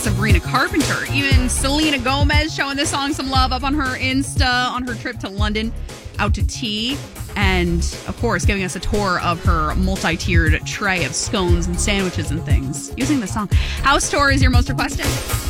Sabrina Carpenter. Even Selena Gomez showing this song some love up on her Insta on her trip to London out to tea. And, of course, giving us a tour of her multi-tiered tray of scones and sandwiches and things using the song. House tour is your most requested.